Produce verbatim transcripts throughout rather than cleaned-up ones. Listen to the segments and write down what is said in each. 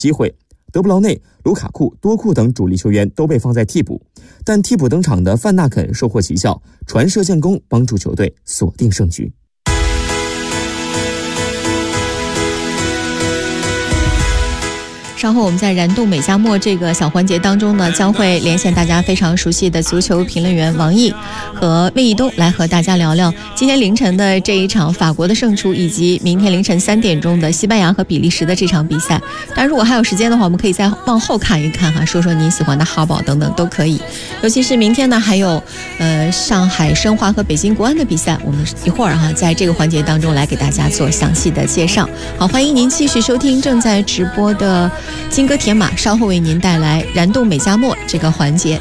机会。德布劳内、卢卡库、多库等主力球员都被放在替补，但替补登场的范纳肯收获奇效，传射建功，帮助球队锁定胜局。 稍后我们在燃动美加墨这个小环节当中呢，将会连线大家非常熟悉的足球评论员王毅和魏一东，来和大家聊聊今天凌晨的这一场法国的胜出，以及明天凌晨三点钟的西班牙和比利时的这场比赛。但如果还有时间的话，我们可以再往后看一看哈，说说你喜欢的哈堡等等都可以。尤其是明天呢，还有呃上海申花和北京国安的比赛，我们一会儿哈在这个环节当中来给大家做详细的介绍。好，欢迎您继续收听正在直播的金戈铁马，稍后为您带来燃动美加墨这个环节。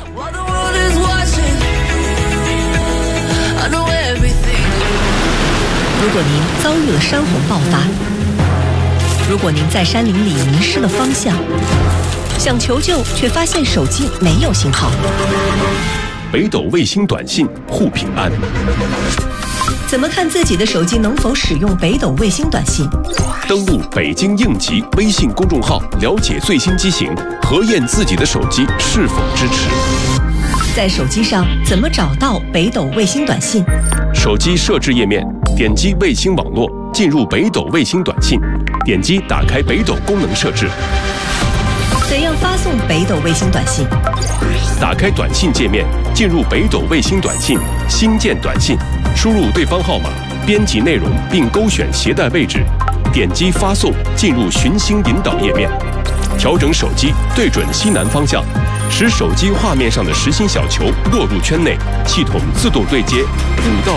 如果您遭遇了山洪爆发，如果您在山林里迷失了方向，想求救却发现手机没有信号， 北斗卫星短信护平安。 怎么看自己的手机能否使用北斗卫星短信？ 登录北京应急微信公众号，了解最新机型，核验自己的手机是否支持。 在手机上怎么找到北斗卫星短信？ 手机设置页面，点击卫星网络，进入北斗卫星短信，点击打开北斗功能设置。 怎样发送北斗卫星短信？ 打开短信界面，进入北斗卫星短信，新建短信，输入对方号码，编辑内容并勾选携带位置，点击发送，进入寻星引导页面，调整手机对准西南方向，使手机画面上的实心小球落入圈内，系统自动对接五到